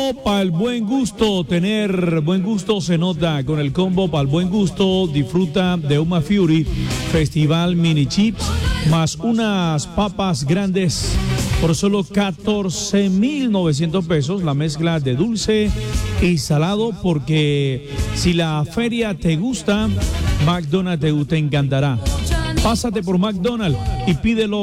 para el buen gusto. Tener buen gusto se nota con el combo para el buen gusto. Disfruta de Uma Fury Festival Mini Chips más unas papas grandes por solo 14.900 pesos. La mezcla de dulce y salado, porque si la feria te gusta, McDonald's te encantará. Pásate por McDonald's y pídelo